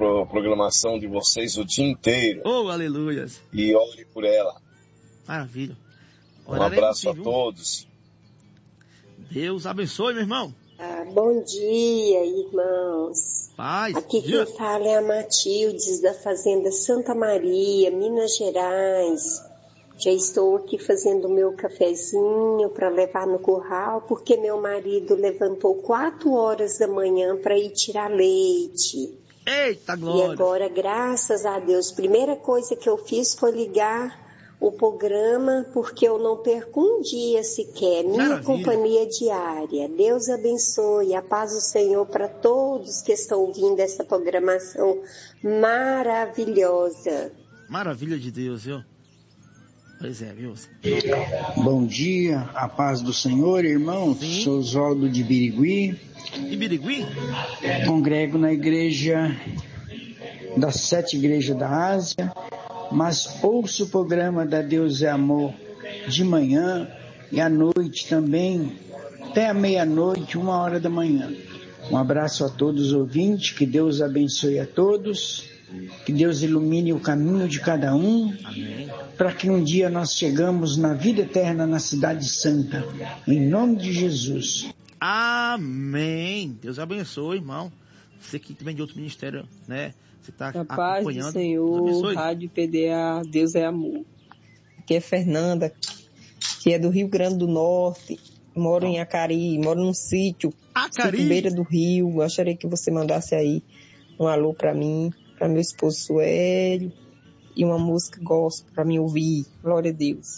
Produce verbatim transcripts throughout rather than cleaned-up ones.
a programação de vocês o dia inteiro. Oh, aleluia. E ore por ela. Maravilha. Um abraço a todos. Deus abençoe, meu irmão. Ah, bom dia, irmãos. Paz. Aqui dia. quem fala é a Matildes, da Fazenda Santa Maria, Minas Gerais. Já estou aqui fazendo o meu cafezinho para levar no curral, porque meu marido levantou quatro horas da manhã para ir tirar leite. Eita, glória! E agora, graças a Deus, primeira coisa que eu fiz foi ligar o programa, porque eu não perco um dia sequer, minha Maravilha. Companhia diária. Deus abençoe, a paz do Senhor para todos que estão ouvindo essa programação maravilhosa. Maravilha de Deus, viu? Pois é, viu? Bom dia, a paz do Senhor, irmãos. Sim. Sou Oswaldo de Birigui. De Birigui? Congrego na igreja das sete igrejas da Ásia, mas ouço o programa da Deus é Amor de manhã e à noite também, até a meia-noite, uma hora da manhã. Um abraço a todos os ouvintes, que Deus abençoe a todos, que Deus ilumine o caminho de cada um, para que um dia nós chegamos na vida eterna na Cidade Santa, em nome de Jesus. Amém. Deus abençoe, irmão. Você que vem de outro ministério, né? Você está acompanhando. A paz do Senhor, Rádio P D A, Deus é Amor. Aqui é Fernanda, que é do Rio Grande do Norte, moro em Acari, moro num sítio, sítio beira do rio. Gostaria que você mandasse aí um alô para mim, para meu esposo Suélio, e uma música gospel para mim ouvir. Glória a Deus.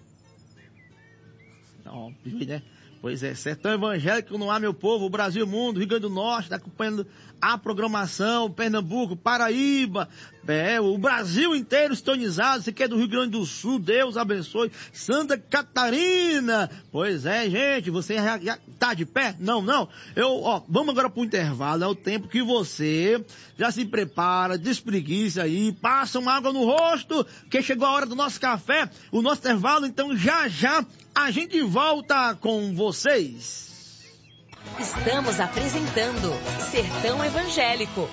Não, né? Pois é, Sertão Evangélico no ar, meu povo, o Brasil e o mundo, Rio Grande do Norte, está acompanhando a programação, Pernambuco, Paraíba, é, o Brasil inteiro sintonizado, você que é do Rio Grande do Sul, Deus abençoe, Santa Catarina, pois é, gente, você já, já tá de pé? Não, não, eu, ó, vamos agora pro intervalo, é o tempo que você já se prepara, despreguiça aí, passa uma água no rosto, que chegou a hora do nosso café, o nosso intervalo, então já, já, a gente volta com vocês. Estamos apresentando Sertão Evangélico.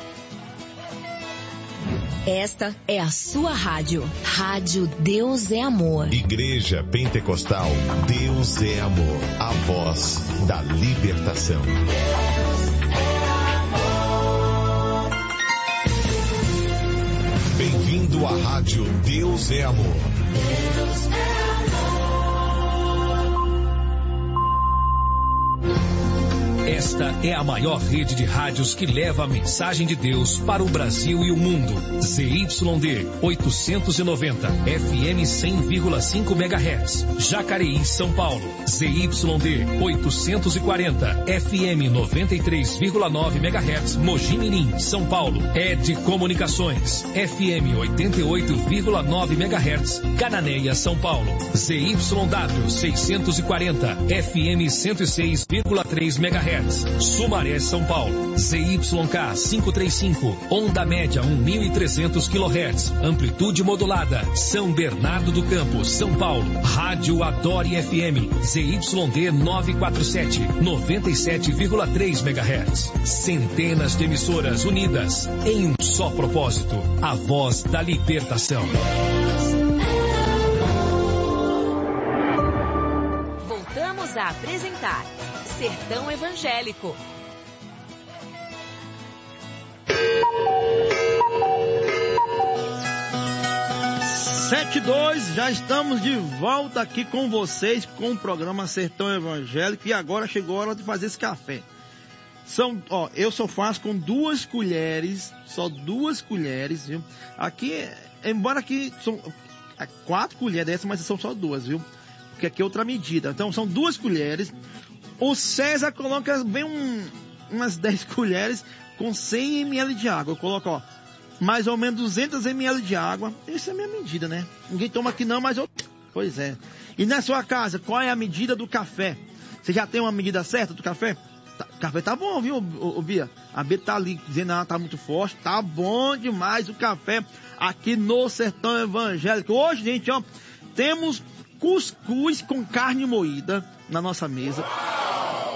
Esta é a sua rádio. Rádio Deus é Amor. Igreja Pentecostal Deus é Amor. A voz da libertação. Bem-vindo à rádio Deus é Amor. Deus é amor. Esta é a maior rede de rádios que leva a mensagem de Deus para o Brasil e o mundo. Z Y D oitocentos e noventa, F M cem vírgula cinco megahertz. Jacareí, São Paulo. Z Y D oitocentos e quarenta, F M noventa e três vírgula nove megahertz. Mogi Mirim, São Paulo. Ed Comunicações. F M oitenta e oito vírgula nove megahertz. Cananéia, São Paulo. Z Y W seiscentos e quarenta, F M cento e seis vírgula três megahertz. Sumaré, São Paulo. Z Y K quinhentos e trinta e cinco, onda média mil e trezentos quilohertz, amplitude modulada. São Bernardo do Campo, São Paulo. Rádio Adore F M, Z Y D novecentos e quarenta e sete, noventa e sete vírgula três megahertz. Centenas de emissoras unidas em um só propósito, a voz da libertação. Voltamos a apresentar Sertão Evangélico. sete e dois, já estamos de volta aqui com vocês com o programa Sertão Evangélico e agora chegou a hora de fazer esse café. São, ó, eu só faço com duas colheres, só duas colheres, viu? Aqui, embora aqui são quatro colheres dessas, mas são só duas, viu? Porque aqui é outra medida. Então são duas colheres. O César coloca bem um, umas dez colheres com cem mililitros de água. Eu coloco, ó, mais ou menos duzentos mililitros de água. Essa é a minha medida, né? Ninguém toma aqui não, mas eu... Pois é. E na sua casa, qual é a medida do café? Você já tem uma medida certa do café? Tá, o café tá bom, viu, ô, ô, Bia? A Bia tá ali dizendo, ah, tá muito forte. Tá bom demais o café aqui no Sertão Evangélico. Hoje, gente, ó, temos cuscuz com carne moída na nossa mesa.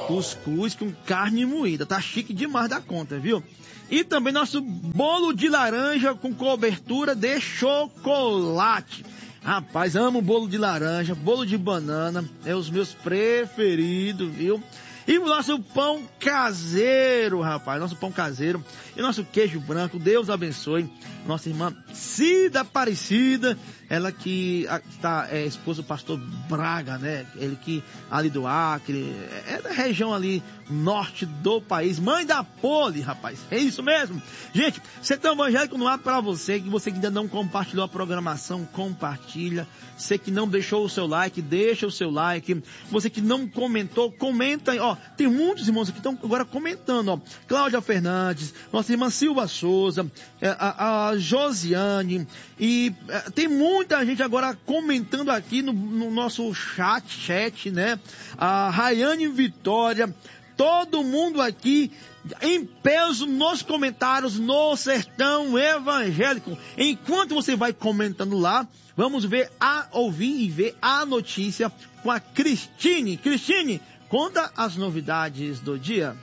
Cuscuz com carne moída. Tá chique demais da conta, viu? E também nosso bolo de laranja com cobertura de chocolate. Rapaz, amo bolo de laranja, bolo de banana. É os meus preferidos, viu? E o nosso pão caseiro, rapaz. Nosso pão caseiro. E nosso queijo branco. Deus abençoe. Nossa irmã Cida Aparecida. Ela que está, é esposa do pastor Braga, né? Ele que ali do Acre. É da região ali norte do país. Mãe da Poli, rapaz. É isso mesmo. Gente, Sertão Evangélico no ar para você. Que você que ainda não compartilhou a programação, compartilha. Você que não deixou o seu like, deixa o seu like. Você que não comentou, comenta aí. Ó, tem muitos irmãos aqui que estão agora comentando, ó. Cláudia Fernandes, nossa irmã Silva Souza, a, a Josiane, e é, tem muita gente agora comentando aqui no, no nosso chat, chat, né? A Rayane Vitória, todo mundo aqui em peso nos comentários no Sertão Evangélico. Enquanto você vai comentando lá, vamos ver, a ouvir e ver a notícia com a Cristine. Cristine, conta as novidades do dia.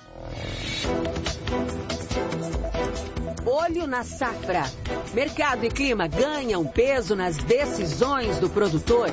Olho na safra. Mercado e clima ganham peso nas decisões do produtor.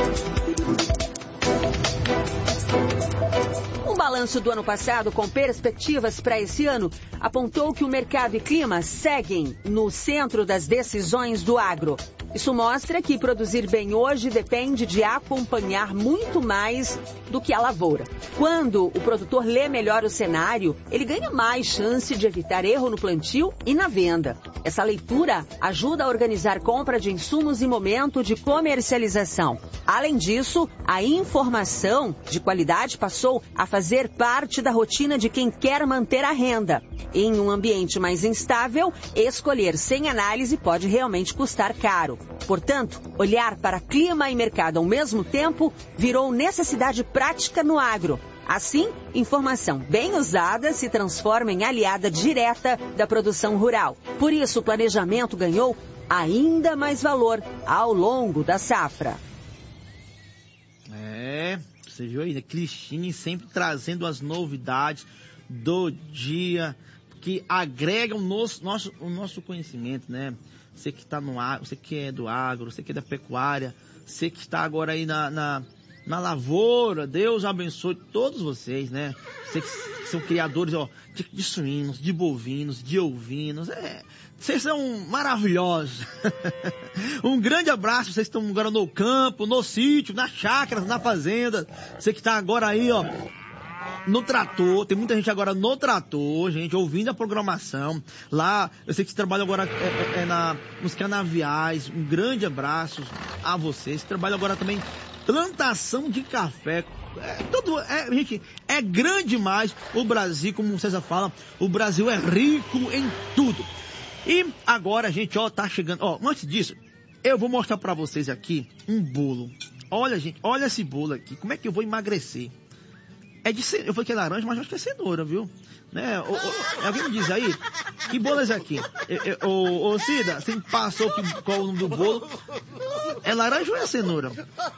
Um balanço do ano passado com perspectivas para esse ano apontou que o mercado e clima seguem no centro das decisões do agro. Isso mostra que produzir bem hoje depende de acompanhar muito mais do que a lavoura. Quando o produtor lê melhor o cenário, ele ganha mais chance de evitar erro no plantio e na venda. Essa leitura ajuda a organizar compra de insumos e momento de comercialização. Além disso, a informação de qualidade passou a fazer parte da rotina de quem quer manter a renda. Em um ambiente mais instável, escolher sem análise pode realmente custar caro. Portanto, olhar para clima e mercado ao mesmo tempo virou necessidade prática no agro. Assim, informação bem usada se transforma em aliada direta da produção rural. Por isso, o planejamento ganhou ainda mais valor ao longo da safra. É, você viu aí, né? Cristine sempre trazendo as novidades do dia que agregam nos, nosso, o nosso conhecimento, né? Você que está no agro, você que é do agro, você que é da pecuária, você que está agora aí na, na, na lavoura, Deus abençoe todos vocês, né? Vocês que são criadores, ó, de, de suínos, de bovinos, de ovinos, é, vocês são maravilhosos. Um grande abraço, vocês estão agora no campo, no sítio, na chácara, na fazenda, você que está agora aí, ó, no trator, tem muita gente agora no trator, gente, ouvindo a programação. Lá, eu sei que você trabalha agora é, é, é na, nos canaviais. Um grande abraço a vocês. Trabalha agora também plantação de café. É, todo, é, gente, é grande demais o Brasil, como o César fala. O Brasil é rico em tudo. E agora, gente, ó, tá chegando. Ó, antes disso, eu vou mostrar pra vocês aqui um bolo. Olha, gente, olha esse bolo aqui. Como é que eu vou emagrecer? É de cenoura, eu falei que é laranja, mas acho que é cenoura, viu? Né? O, o, alguém me diz aí, que bolo é esse aqui? Ô, ô Cida, você me passou que, qual o nome do bolo? É laranja ou é cenoura?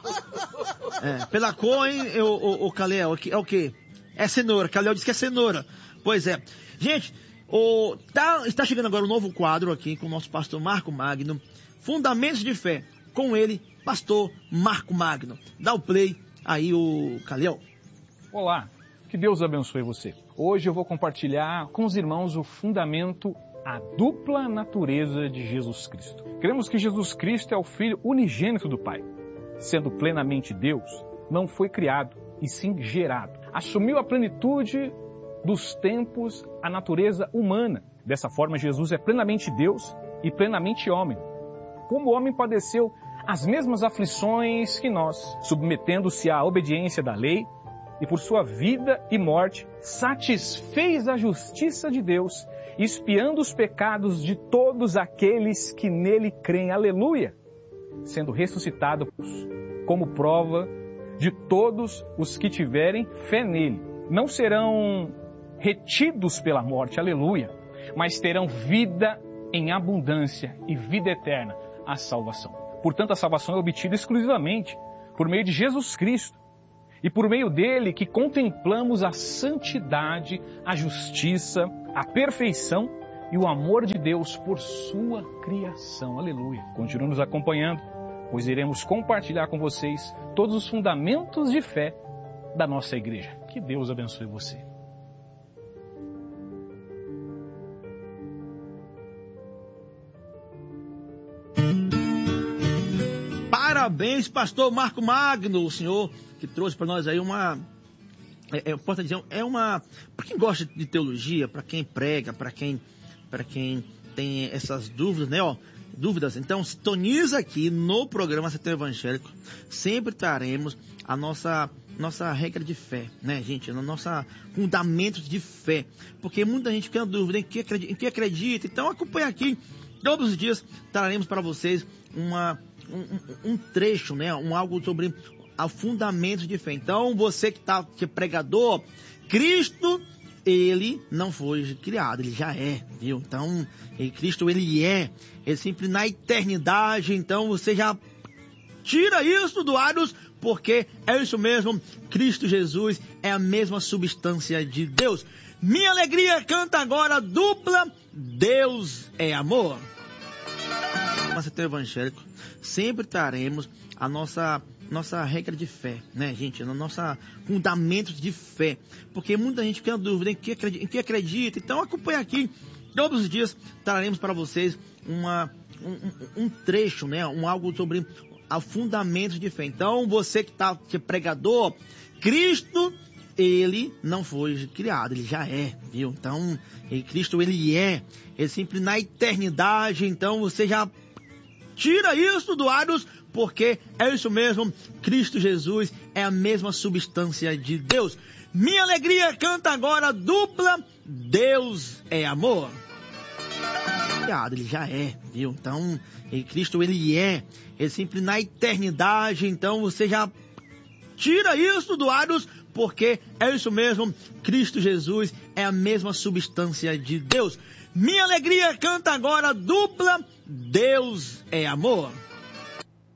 É, pela cor, hein, o, o, o Calel, é o quê? É cenoura, Calel disse que é cenoura. Pois é. Gente, o, tá, está chegando agora um novo quadro aqui com o nosso pastor Marco Magno, Fundamentos de Fé, com ele, pastor Marco Magno. Dá o play aí, o Calel. Olá, que Deus abençoe você. Hoje eu vou compartilhar com os irmãos o fundamento, a dupla natureza de Jesus Cristo. Cremos que Jesus Cristo é o Filho unigênito do Pai. Sendo plenamente Deus, não foi criado, e sim gerado. Assumiu a plenitude dos tempos, a natureza humana. Dessa forma, Jesus é plenamente Deus e plenamente homem. Como o homem padeceu as mesmas aflições que nós, submetendo-se à obediência da lei, e por sua vida e morte, satisfez a justiça de Deus, expiando os pecados de todos aqueles que nele creem. Aleluia! Sendo ressuscitado como prova de todos os que tiverem fé nele. Não serão retidos pela morte, aleluia, mas terão vida em abundância e vida eterna, a salvação. Portanto, a salvação é obtida exclusivamente por meio de Jesus Cristo. e por meio dele que contemplamos a santidade, a justiça, a perfeição e o amor de Deus por sua criação. Aleluia. Continue nos acompanhando, pois iremos compartilhar com vocês todos os fundamentos de fé da nossa igreja. Que Deus abençoe você. Parabéns, pastor Marco Magno, o senhor que trouxe para nós aí uma, é, é, posso dizer, é uma, para quem gosta de teologia, para quem prega, para quem, para quem tem essas dúvidas, né, ó, dúvidas, então sintoniza aqui no programa Sertão Evangélico, sempre traremos a nossa, nossa regra de fé, né, gente, a nossa fundamentos de fé, porque muita gente tem dúvida em que acredita, em que acredita, então acompanha aqui, todos os dias traremos para vocês uma Um, um trecho, né? Um algo sobre a fundamentos de fé. Então, você que está que é pregador, Cristo, ele não foi criado, ele já é, viu? Então, ele, Cristo, ele é, ele sempre na eternidade. Então, você já tira isso do aros, porque é isso mesmo. Cristo Jesus é a mesma substância de Deus. Minha alegria canta agora dupla. Deus é amor. Mas Sertão Evangélico, sempre traremos a nossa, nossa regra de fé, né, gente? A nossa fundamentos de fé. Porque muita gente tem dúvida em que acredita, em que acredita. Então acompanha aqui, todos os dias traremos para vocês uma, um, um trecho, né? Um algo sobre a fundamentos de fé. Então, você que está que é pregador, Cristo, ele não foi criado, ele já é, viu? Então, ele, Cristo, ele é, ele sempre na eternidade. Então, você já tira isso do aros, porque é isso mesmo. Cristo Jesus é a mesma substância de Deus. Minha alegria canta agora dupla. Deus é amor. Ele já é, viu? Então, ele, Cristo, ele é, ele sempre na eternidade. Então, você já tira isso do aros, porque é isso mesmo. Cristo Jesus é a mesma substância de Deus. Minha alegria canta agora dupla. Deus é amor.